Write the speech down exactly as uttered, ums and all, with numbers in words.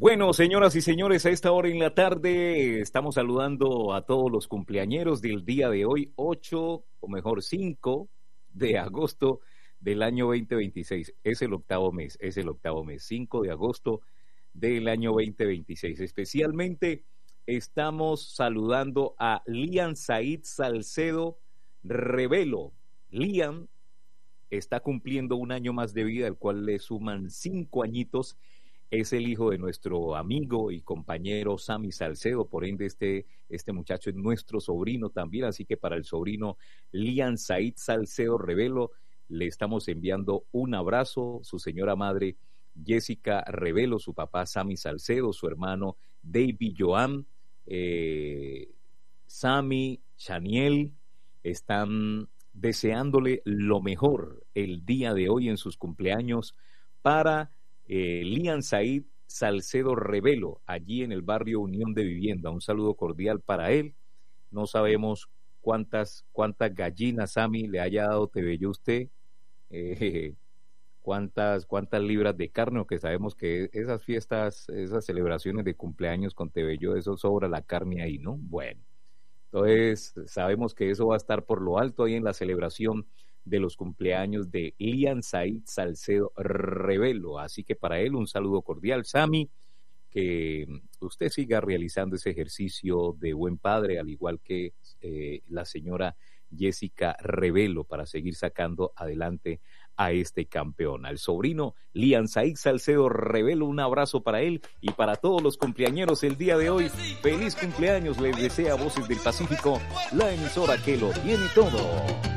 Bueno, señoras y señores, a esta hora en la tarde estamos saludando a todos los cumpleañeros del día de hoy, ocho o mejor cinco de agosto del año veinte veintiséis. Es el octavo mes, es el octavo mes, cinco de agosto del año veinte veintiséis. Especialmente estamos saludando a Lian Said Salcedo Revelo. Lian está cumpliendo un año más de vida, el cual le suman cinco añitos. Es el hijo de nuestro amigo y compañero Sammy Salcedo, por ende este, este muchacho es nuestro sobrino también, así que para el sobrino Lian Said Salcedo Revelo le estamos enviando un abrazo, su señora madre Jessica Revelo, su papá Sammy Salcedo, su hermano David Joan, eh, Sammy, Chaniel, están deseándole lo mejor el día de hoy en sus cumpleaños para Eh, Lian Said Salcedo Revelo, allí en el barrio Unión de Vivienda. Un saludo cordial para él. No sabemos cuántas cuántas gallinas, Sammy, le haya dado Tebello usted, eh, cuántas cuántas libras de carne, o que sabemos que esas fiestas, esas celebraciones de cumpleaños con Tebello, eso sobra la carne ahí, ¿no? Bueno, entonces sabemos que eso va a estar por lo alto ahí en la celebración de los cumpleaños de Lian Said Salcedo Revelo. Así que para él un saludo cordial, Sammy, que usted siga realizando ese ejercicio de buen padre, al igual que eh, la señora Jessica Revelo, para seguir sacando adelante a este campeón. Al sobrino Lian Said Salcedo Revelo, un abrazo para él y para todos los cumpleañeros el día de hoy. Feliz cumpleaños, les desea Voces del Pacífico, la emisora que lo tiene todo.